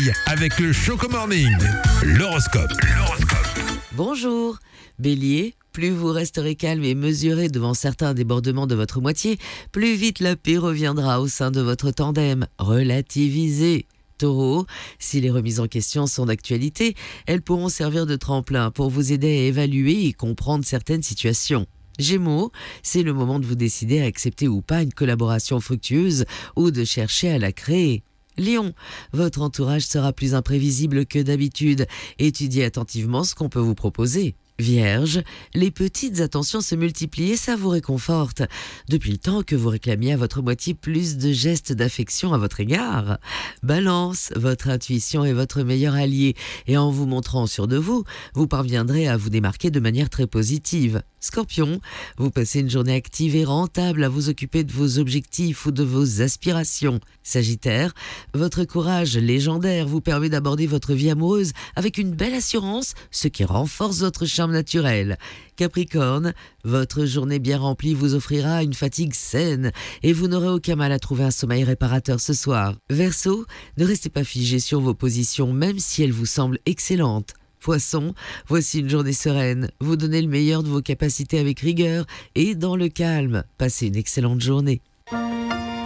réveil avec le Choco Morning. L'horoscope. Bonjour, Bélier. Plus vous resterez calme et mesuré devant certains débordements de votre moitié, plus vite la paix reviendra au sein de votre tandem. Relativisez. Taureau, si les remises en question sont d'actualité, elles pourront servir de tremplin pour vous aider à évaluer et comprendre certaines situations. Gémeaux, c'est le moment de vous décider à accepter ou pas une collaboration fructueuse ou de chercher à la créer. Lion, votre entourage sera plus imprévisible que d'habitude. Étudiez attentivement ce qu'on peut vous proposer. Vierge, les petites attentions se multiplient et ça vous réconforte. Depuis le temps que vous réclamiez à votre moitié plus de gestes d'affection à votre égard. Balance, votre intuition est votre meilleur allié et en vous montrant sûr de vous, vous parviendrez à vous démarquer de manière très positive. Scorpion, vous passez une journée active et rentable à vous occuper de vos objectifs ou de vos aspirations. Sagittaire, votre courage légendaire vous permet d'aborder votre vie amoureuse avec une belle assurance, ce qui renforce votre charme naturel. Capricorne, votre journée bien remplie vous offrira une fatigue saine et vous n'aurez aucun mal à trouver un sommeil réparateur ce soir. Verseau, ne restez pas figé sur vos positions même si elles vous semblent excellentes. Poisson, voici une journée sereine. Vous donnez le meilleur de vos capacités avec rigueur et dans le calme. Passez une excellente journée.